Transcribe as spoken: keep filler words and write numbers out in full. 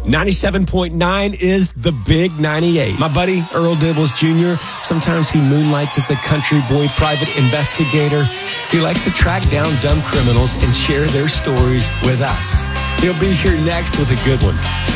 ninety-seven point nine is the Big ninety-eight. My buddy, Earl Dibbles Junior, sometimes he moonlights as a country boy private investigator. He likes to track down dumb criminals and share their stories with us. He'll be here next with a good one.